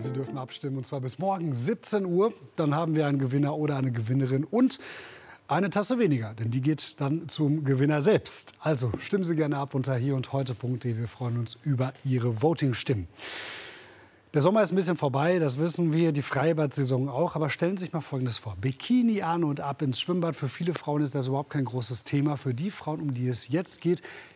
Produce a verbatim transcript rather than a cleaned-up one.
Sie dürfen abstimmen, und zwar bis morgen siebzehn Uhr. Dann haben wir einen Gewinner oder eine Gewinnerin und eine Tasse weniger, denn die geht dann zum Gewinner selbst. Also stimmen Sie gerne ab unter hier und heute punkt de. Wir freuen uns über Ihre Voting-Stimmen. Der Sommer ist ein bisschen vorbei, das wissen wir, die Freibad-Saison auch. Aber stellen Sie sich mal Folgendes vor. Bikini an und ab ins Schwimmbad. Für viele Frauen ist das überhaupt kein großes Thema. Für die Frauen, um die es jetzt geht,